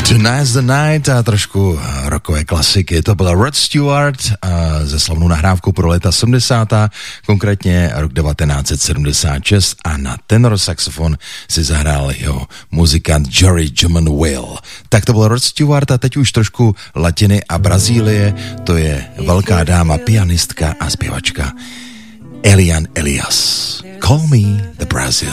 Tonight's the Night a trošku rockové klasiky. To byl Rod Stewart ze slavnou nahrávkou pro léta 70. Konkrétně rok 1976 a na tenor saxofon si zahrál jeho muzikant Jerry Juman Will. Tak to byl Rod Stewart a teď už trošku latiny a Brazílie. To je velká dáma, pianistka a zpěvačka Eliane Elias. Call me the Brazil.